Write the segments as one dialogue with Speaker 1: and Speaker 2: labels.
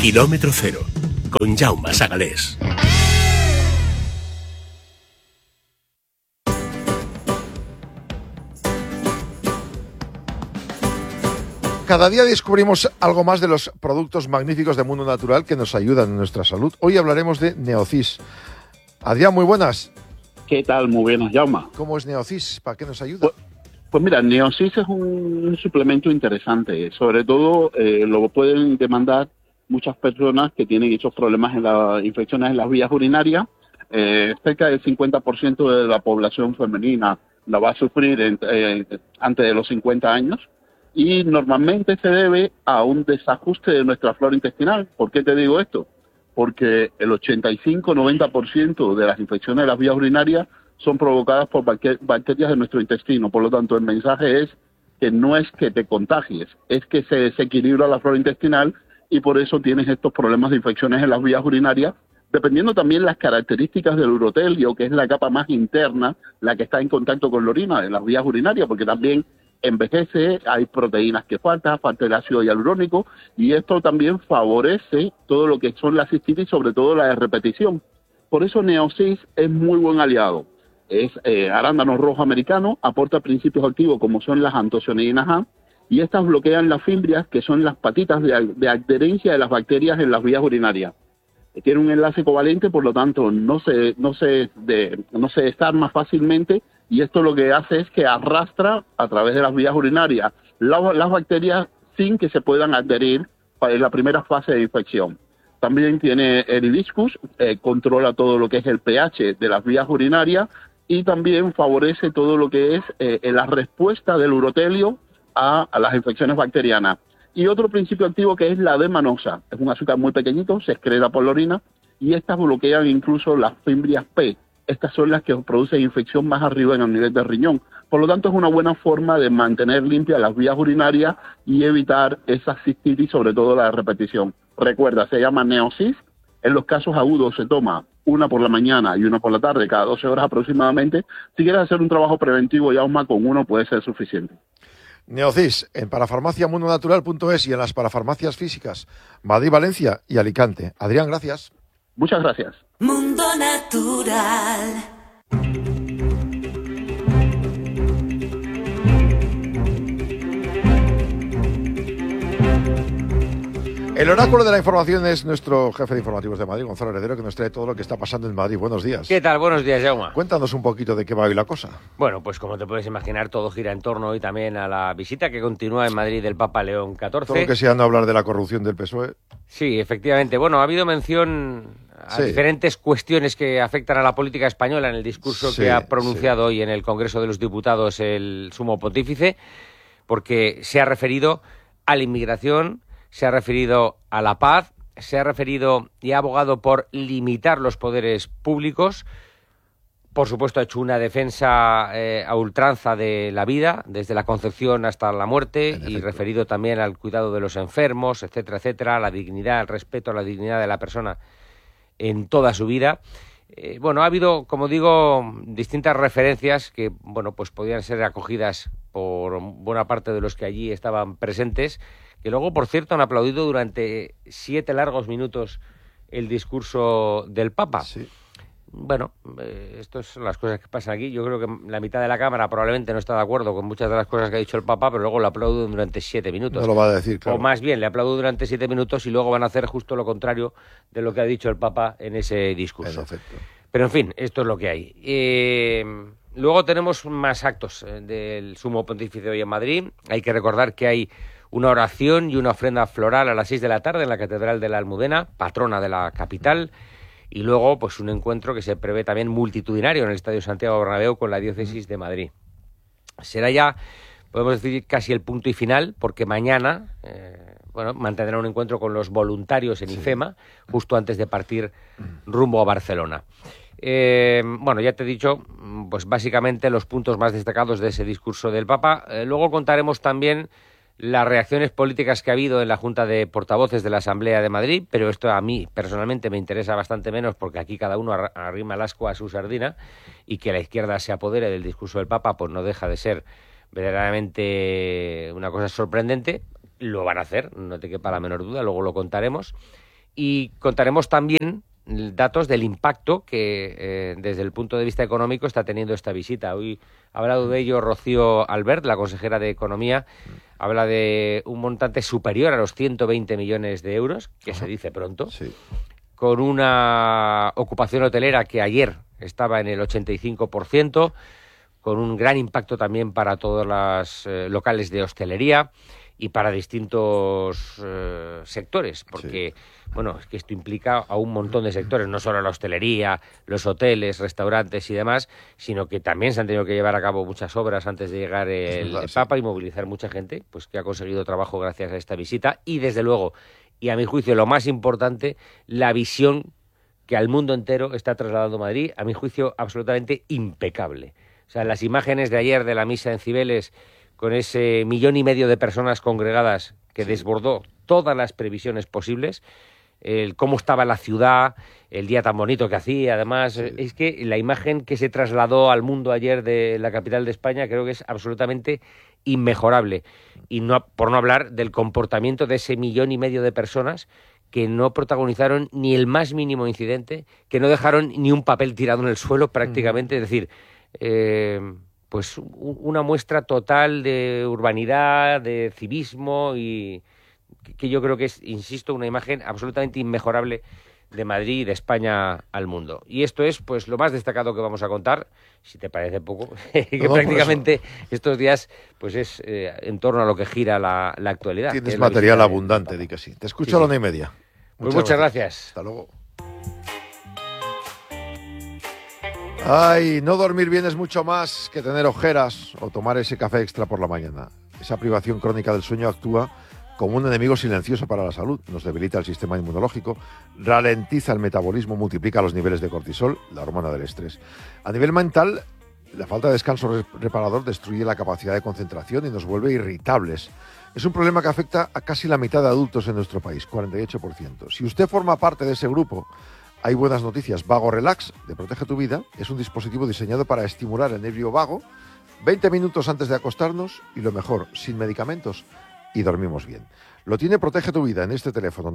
Speaker 1: Kilómetro Cero, con Jaume Sagalés.
Speaker 2: Cada día descubrimos algo más de los productos magníficos de Mundo Natural que nos ayudan en nuestra salud. Hoy hablaremos de Neocis. Adrián, muy buenas.
Speaker 3: ¿Qué tal? Muy buenas, Jaume.
Speaker 2: ¿Cómo es Neocis? ¿Para qué nos ayuda?
Speaker 3: Pues mira, Neocis es un suplemento interesante. Sobre todo lo pueden demandar muchas personas que tienen esos problemas en las infecciones en las vías urinarias. Cerca del 50% de la población femenina la va a sufrir antes de los 50 años. Y normalmente se debe a un desajuste de nuestra flora intestinal. ¿Por qué te digo esto? Porque el 85-90% de las infecciones de las vías urinarias son provocadas por bacterias de nuestro intestino. Por lo tanto, el mensaje es que no es que te contagies, es que se desequilibra la flora intestinal y por eso tienes estos problemas de infecciones en las vías urinarias, dependiendo también las características del urotelio, que es la capa más interna, la que está en contacto con la orina, en las vías urinarias, porque también envejece, hay proteínas que falta el ácido hialurónico, y esto también favorece todo lo que son las cistitis, sobre todo la de repetición. Por eso Neocis es muy buen aliado. Es arándano rojo americano, aporta principios activos como son las antocianinas A, y estas bloquean las fimbrias, que son las patitas de adherencia de las bacterias en las vías urinarias. Tiene un enlace covalente, por lo tanto no se desarma fácilmente, y esto lo que hace es que arrastra a través de las vías urinarias las bacterias sin que se puedan adherir en la primera fase de infección. También tiene el hibiscus, controla todo lo que es el pH de las vías urinarias y también favorece todo lo que es la respuesta del urotelio a las infecciones bacterianas. Y otro principio activo que es la D-manosa, es un azúcar muy pequeñito, se excreta por la orina y estas bloquean incluso las fimbrias P. Estas son las que producen infección más arriba en el nivel del riñón. Por lo tanto, es una buena forma de mantener limpias las vías urinarias y evitar esas cistitis, sobre todo la de repetición. Recuerda, se llama Neocis. En los casos agudos se toma una por la mañana y una por la tarde, cada 12 horas aproximadamente. Si quieres hacer un trabajo preventivo, Jaume, con uno puede ser suficiente.
Speaker 2: Neocis, en parafarmaciamundonatural.es y en las parafarmacias físicas Madrid, Valencia y Alicante. Adrián, gracias.
Speaker 3: Muchas gracias.
Speaker 4: Mundo Natural.
Speaker 2: El oráculo de la información es nuestro jefe de informativos de Madrid, Gonzalo Heredero, que nos trae todo lo que está pasando en Madrid. Buenos días.
Speaker 5: ¿Qué tal? Buenos días, Jaume.
Speaker 2: Cuéntanos un poquito de qué va hoy la cosa.
Speaker 5: Bueno, pues como te puedes imaginar, todo gira en torno hoy también a la visita que continúa en Madrid del Papa León XIV.
Speaker 2: Todo lo que sea no hablar de la corrupción del PSOE.
Speaker 5: Sí, efectivamente. Bueno, ha habido mención a diferentes cuestiones que afectan a la política española en el discurso que ha pronunciado hoy en el Congreso de los Diputados el Sumo Pontífice, porque se ha referido a la inmigración, se ha referido a la paz, se ha referido y ha abogado por limitar los poderes públicos. Por supuesto, ha hecho una defensa a ultranza de la vida, desde la concepción hasta la muerte, y referido también al cuidado de los enfermos, etcétera, etcétera, la dignidad, el respeto a la dignidad de la persona en toda su vida. Bueno, ha habido, como digo, distintas referencias que, bueno, pues podían ser acogidas por buena parte de los que allí estaban presentes, que luego, por cierto, han aplaudido durante 7 largos minutos el discurso del Papa. Sí. Bueno, estas son las cosas que pasan aquí. Yo creo que la mitad de la Cámara probablemente no está de acuerdo con muchas de las cosas que ha dicho el Papa, pero luego lo aplauden durante 7 minutos.
Speaker 2: No lo va a decir, claro.
Speaker 5: O más bien, le aplauden durante 7 minutos y luego van a hacer justo lo contrario de lo que ha dicho el Papa en ese discurso.
Speaker 2: En efecto.
Speaker 5: Pero, en fin, esto es lo que hay. Luego tenemos más actos del Sumo Pontífice hoy en Madrid. Hay que recordar que hay una oración y una ofrenda floral a las 6 de la tarde en la Catedral de la Almudena, patrona de la capital, y luego pues un encuentro que se prevé también multitudinario en el Estadio Santiago Bernabéu con la Diócesis de Madrid. Será ya, podemos decir, casi el punto y final, porque mañana mantendrá un encuentro con los voluntarios en IFEMA, justo antes de partir rumbo a Barcelona. Bueno, ya te he dicho, pues básicamente los puntos más destacados de ese discurso del Papa. Luego contaremos también las reacciones políticas que ha habido en la Junta de Portavoces de la Asamblea de Madrid, pero esto a mí personalmente me interesa bastante menos porque aquí cada uno arrima el ascua a su sardina, y que la izquierda se apodere del discurso del Papa pues no deja de ser verdaderamente una cosa sorprendente. Lo van a hacer, no te quepa la menor duda, luego lo contaremos. y contaremos también datos del impacto que desde el punto de vista económico está teniendo esta visita. Hoy ha hablado de ello Rocío Albert, la consejera de Economía, habla de un montante superior a los 120 millones de euros, que se dice pronto, sí, con una ocupación hotelera que ayer estaba en el 85%, con un gran impacto también para todos los locales de hostelería y para distintos sectores, porque bueno, es que esto implica a un montón de sectores, no solo la hostelería, los hoteles, restaurantes y demás, sino que también se han tenido que llevar a cabo muchas obras antes de llegar el Papa y movilizar mucha gente, pues que ha conseguido trabajo gracias a esta visita y desde luego, y a mi juicio lo más importante, la visión que al mundo entero está trasladando Madrid, a mi juicio absolutamente impecable. O sea, las imágenes de ayer de la misa en Cibeles con ese 1,5 millones de personas congregadas que desbordó todas las previsiones posibles, cómo estaba la ciudad, el día tan bonito que hacía, además, es que la imagen que se trasladó al mundo ayer de la capital de España creo que es absolutamente inmejorable. Y no, por no hablar del comportamiento de ese 1,5 millones de personas que no protagonizaron ni el más mínimo incidente, que no dejaron ni un papel tirado en el suelo prácticamente, es decir, pues una muestra total de urbanidad, de civismo y que yo creo que es, insisto, una imagen absolutamente inmejorable de Madrid y de España al mundo. Y esto es pues lo más destacado que vamos a contar, si te parece poco, que prácticamente estos días pues es en torno a lo que gira la actualidad.
Speaker 2: Tienes material abundante, di que sí. Te escucho a la 1:30.
Speaker 5: Pues muchas gracias.
Speaker 2: Hasta luego. Ay, no dormir bien es mucho más que tener ojeras o tomar ese café extra por la mañana. Esa privación crónica del sueño actúa como un enemigo silencioso para la salud. Nos debilita el sistema inmunológico, ralentiza el metabolismo, multiplica los niveles de cortisol, la hormona del estrés. A nivel mental, la falta de descanso reparador destruye la capacidad de concentración y nos vuelve irritables. Es un problema que afecta a casi la mitad de adultos en nuestro país, 48%. Si usted forma parte de ese grupo, hay buenas noticias. Vago Relax, de Protege tu Vida, es un dispositivo diseñado para estimular el nervio vago 20 minutos antes de acostarnos y lo mejor, sin medicamentos, y dormimos bien. Lo tiene Protege tu Vida en este teléfono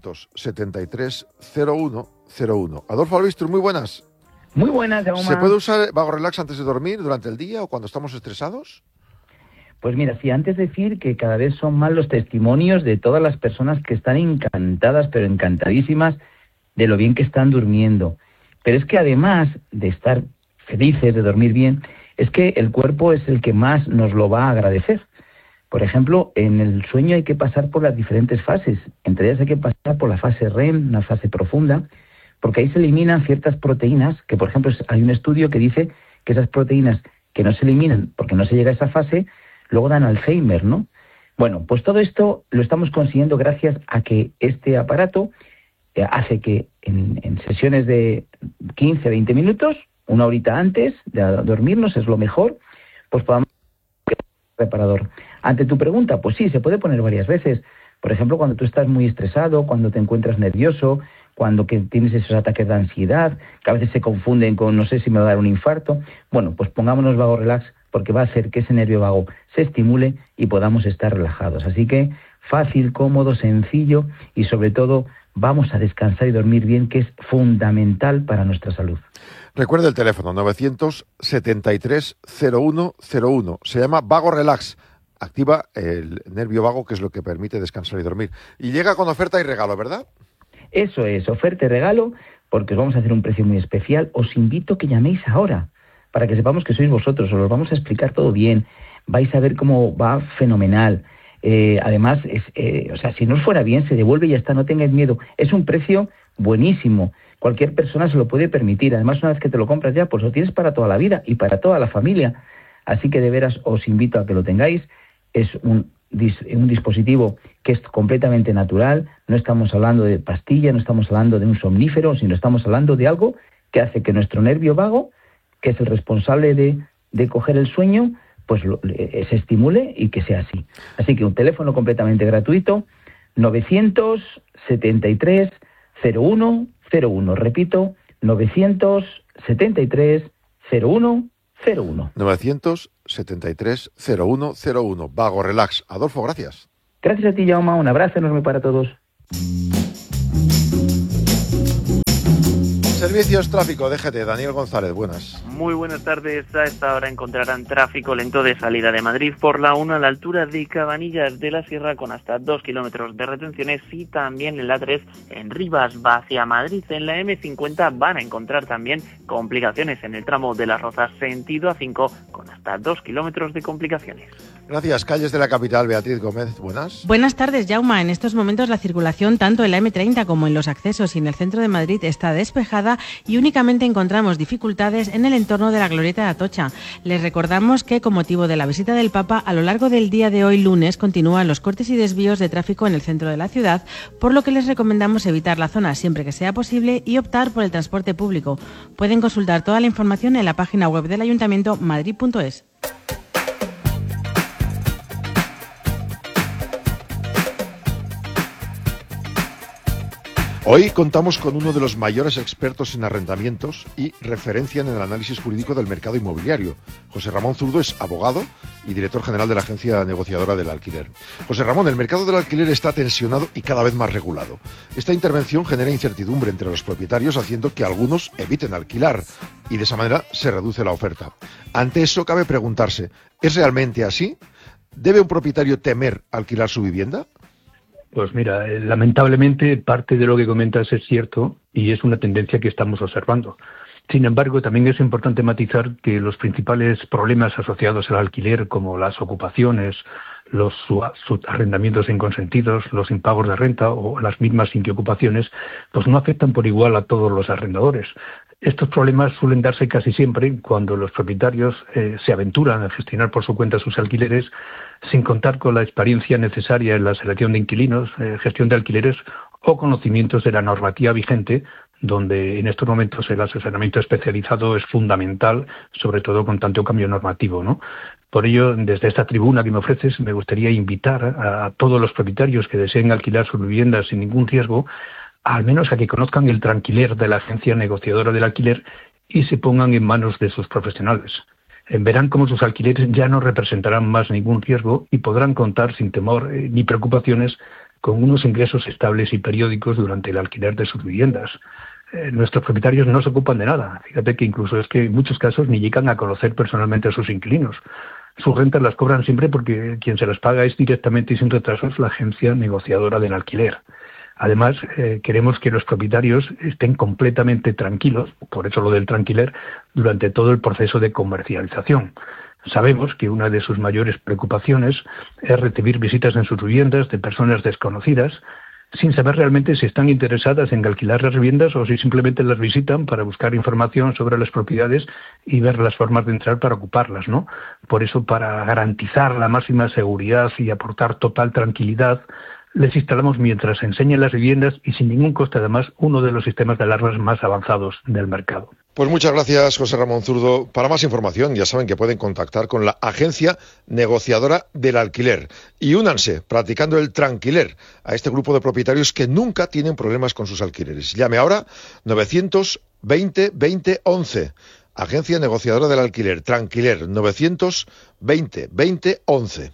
Speaker 2: 973 0101. Adolfo Albistur, muy buenas.
Speaker 6: Muy buenas, Jaume.
Speaker 2: ¿Se puede usar Vago Relax antes de dormir, durante el día o cuando estamos estresados?
Speaker 6: Pues mira, sí, antes decir que cada vez son más los testimonios de todas las personas que están encantadas, pero encantadísimas de lo bien que están durmiendo. Pero es que además de estar felices, de dormir bien, es que el cuerpo es el que más nos lo va a agradecer. Por ejemplo, en el sueño hay que pasar por las diferentes fases. Entre ellas hay que pasar por la fase REM, una fase profunda, porque ahí se eliminan ciertas proteínas, que por ejemplo hay un estudio que dice que esas proteínas que no se eliminan porque no se llega a esa fase, luego dan Alzheimer, ¿no? Bueno, pues todo esto lo estamos consiguiendo gracias a que este aparato hace que en sesiones de 15, 20 minutos, una horita antes de dormirnos, es lo mejor, pues podamos reparador. Ante tu pregunta, pues sí, se puede poner varias veces. Por ejemplo, cuando tú estás muy estresado, cuando te encuentras nervioso, cuando que tienes esos ataques de ansiedad, que a veces se confunden con no sé si me va a dar un infarto. Bueno, pues pongámonos Vago Relax porque va a hacer que ese nervio vago se estimule y podamos estar relajados. Así que fácil, cómodo, sencillo y sobre todo vamos a descansar y dormir bien, que es fundamental para nuestra salud.
Speaker 2: Recuerde el teléfono 973 0101. Se llama Vago Relax. Activa el nervio vago, que es lo que permite descansar y dormir. Y llega con oferta y regalo, ¿verdad?
Speaker 6: Eso es, oferta y regalo, porque os vamos a hacer un precio muy especial. Os invito a que llaméis ahora, para que sepamos que sois vosotros. Os lo vamos a explicar todo bien. Vais a ver cómo va fenomenal. Además, o sea, si no os fuera bien, se devuelve y ya está, no tengáis miedo. Es un precio buenísimo. Cualquier persona se lo puede permitir. Además, una vez que te lo compras ya, pues lo tienes para toda la vida y para toda la familia. Así que de veras os invito a que lo tengáis. Es un dispositivo que es completamente natural. No estamos hablando de pastilla, no estamos hablando de un somnífero, sino estamos hablando de algo que hace que nuestro nervio vago, que es el responsable de coger el sueño, pues se estimule y que sea así. Así que un teléfono completamente gratuito, 973 0101. Repito, 973 0101.
Speaker 2: 973 0101. Vago Relax. Adolfo, gracias.
Speaker 6: Gracias a ti, Jaume. Un abrazo enorme para todos.
Speaker 2: Servicios Tráfico, DGT, Daniel González, buenas.
Speaker 7: Muy buenas tardes. A esta hora encontrarán tráfico lento de salida de Madrid por la 1 a la altura de Cabanillas de la Sierra con hasta 2 kilómetros de retenciones, y también en la 3 en Rivas va hacia Madrid. En la M50 van a encontrar también complicaciones en el tramo de Las Rozas sentido A5 con hasta 2 kilómetros de complicaciones.
Speaker 2: Gracias. Calles de la capital, Beatriz Gómez, buenas.
Speaker 8: Buenas tardes, Jauma. En estos momentos la circulación tanto en la M30 como en los accesos y en el centro de Madrid está despejada y únicamente encontramos dificultades en el entorno de la Glorieta de Atocha. Les recordamos que con motivo de la visita del Papa, a lo largo del día de hoy lunes continúan los cortes y desvíos de tráfico en el centro de la ciudad, por lo que les recomendamos evitar la zona siempre que sea posible y optar por el transporte público. Pueden consultar toda la información en la página web del Ayuntamiento madrid.es.
Speaker 2: Hoy contamos con uno de los mayores expertos en arrendamientos y referencia en el análisis jurídico del mercado inmobiliario. José Ramón Zurdo es abogado y director general de la Agencia Negociadora del Alquiler. José Ramón, el mercado del alquiler está tensionado y cada vez más regulado. Esta intervención genera incertidumbre entre los propietarios, haciendo que algunos eviten alquilar y de esa manera se reduce la oferta. Ante eso cabe preguntarse, ¿es realmente así? ¿Debe un propietario temer alquilar su vivienda?
Speaker 9: Pues mira, lamentablemente parte de lo que comentas es cierto y es una tendencia que estamos observando. Sin embargo, también es importante matizar que los principales problemas asociados al alquiler, como las ocupaciones, los arrendamientos inconsentidos, los impagos de renta o las mismas inquiocupaciones, pues no afectan por igual a todos los arrendadores. Estos problemas suelen darse casi siempre cuando los propietarios se aventuran a gestionar por su cuenta sus alquileres sin contar con la experiencia necesaria en la selección de inquilinos, gestión de alquileres o conocimientos de la normativa vigente, donde en estos momentos el asesoramiento especializado es fundamental, sobre todo con tanto cambio normativo, ¿no? Por ello, desde esta tribuna que me ofreces, me gustaría invitar a todos los propietarios que deseen alquilar sus viviendas sin ningún riesgo, al menos a que conozcan el tranquiler de la Agencia Negociadora del Alquiler y se pongan en manos de sus profesionales. Verán cómo sus alquileres ya no representarán más ningún riesgo y podrán contar sin temor ni preocupaciones con unos ingresos estables y periódicos durante el alquiler de sus viviendas. Nuestros propietarios no se ocupan de nada. Fíjate que incluso es que en muchos casos ni llegan a conocer personalmente a sus inquilinos. Sus rentas las cobran siempre porque quien se las paga es directamente y sin retrasos la Agencia Negociadora del Alquiler. Además, queremos que los propietarios estén completamente tranquilos, por eso lo del tranquiler, durante todo el proceso de comercialización. Sabemos que una de sus mayores preocupaciones es recibir visitas en sus viviendas de personas desconocidas, sin saber realmente si están interesadas en alquilar las viviendas o si simplemente las visitan para buscar información sobre las propiedades y ver las formas de entrar para ocuparlas, ¿no? Por eso, para garantizar la máxima seguridad y aportar total tranquilidad, les instalamos mientras enseñan las viviendas y sin ningún coste además uno de los sistemas de alarmas más avanzados del mercado.
Speaker 2: Pues muchas gracias, José Ramón Zurdo. Para más información ya saben que pueden contactar con la Agencia Negociadora del Alquiler y únanse practicando el tranquiler a este grupo de propietarios que nunca tienen problemas con sus alquileres. Llame ahora 920 20 11. Agencia Negociadora del Alquiler, Tranquiler, 920 20 11.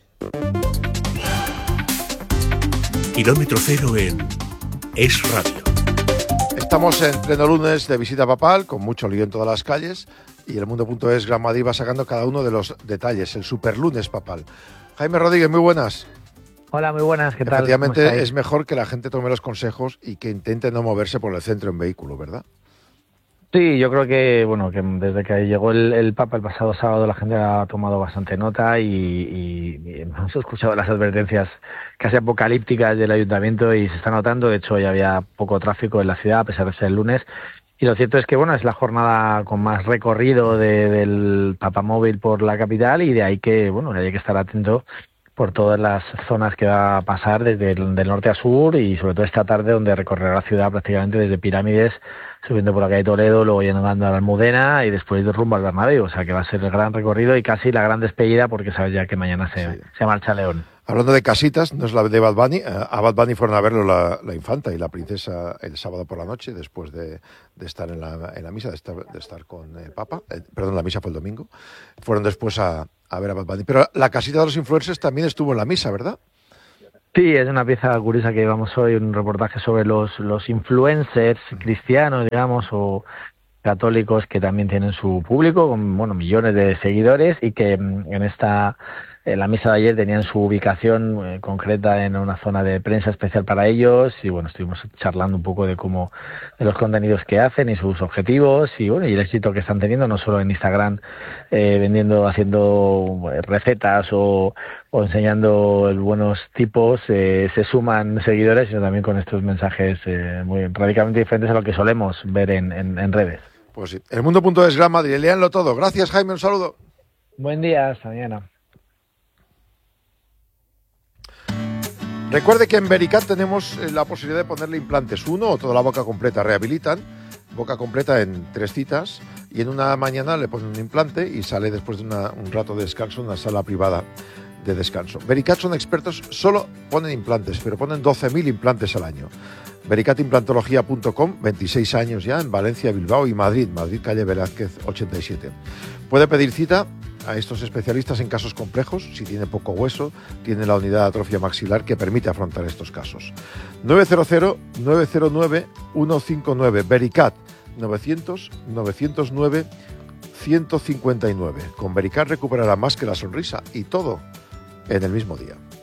Speaker 1: Kilómetro cero en Es Radio.
Speaker 2: Estamos en pleno lunes de visita papal, con mucho lío en todas las calles, y el Mundo.es Gran Madrid va sacando cada uno de los detalles, el superlunes papal. Jaime Rodríguez, muy buenas.
Speaker 10: Hola, muy buenas, ¿qué tal?
Speaker 2: Efectivamente, es mejor que la gente tome los consejos y que intente no moverse por el centro en vehículo, ¿verdad?
Speaker 10: Sí, yo creo que que desde que llegó el Papa el pasado sábado la gente ha tomado bastante nota y hemos escuchado las advertencias casi apocalípticas del Ayuntamiento y se está notando. De hecho, ya había poco tráfico en la ciudad a pesar de ser el lunes. Y lo cierto es que es la jornada con más recorrido del Papamóvil por la capital y de ahí que hay que estar atento por todas las zonas que va a pasar desde del norte a sur y sobre todo esta tarde donde recorrerá la ciudad prácticamente desde Pirámides, subiendo por la calle Toledo, luego llegando a la Almudena y después de rumbo al Bernabéu. O sea que va a ser el gran recorrido y casi la gran despedida porque sabes ya que mañana se marcha León.
Speaker 2: Hablando de casitas, no es la de Bad Bunny. A Bad Bunny fueron a verlo la infanta y la princesa el sábado por la noche, después de estar en la misa, de estar con el Papa. La misa fue el domingo. Fueron después a ver a Bad Bunny. Pero la casita de los influencers también estuvo en la misa, ¿verdad?
Speaker 10: Sí, es una pieza curiosa que llevamos hoy, un reportaje sobre los influencers cristianos, digamos, o católicos que también tienen su público, con millones de seguidores, y que en la misa de ayer tenían su ubicación concreta en una zona de prensa especial para ellos, y estuvimos charlando un poco de los contenidos que hacen y sus objetivos, y el éxito que están teniendo, no solo en Instagram haciendo recetas o enseñando buenos tipos, se suman seguidores, sino también con estos mensajes muy radicalmente diferentes a lo que solemos ver en redes.
Speaker 2: Pues sí, elmundo.es, Gran Madrid, léanlo todo. Gracias, Jaime, un saludo.
Speaker 10: Buen día, hasta mañana.
Speaker 2: Recuerde que en Vericat tenemos la posibilidad de ponerle implantes, uno o toda la boca completa. Rehabilitan boca completa en 3 citas y en una mañana le ponen un implante y sale después de un rato de descanso en una sala privada de descanso. Vericat son expertos, solo ponen implantes, pero ponen 12.000 implantes al año. Vericatimplantología.com, 26 años ya en Valencia, Bilbao y Madrid, calle Velázquez 87. Puede pedir cita a estos especialistas en casos complejos. Si tiene poco hueso, tiene la unidad de atrofia maxilar que permite afrontar estos casos. 900-909-159, Vericat, 900-909-159. Con Vericat recuperará más que la sonrisa, y todo en el mismo día.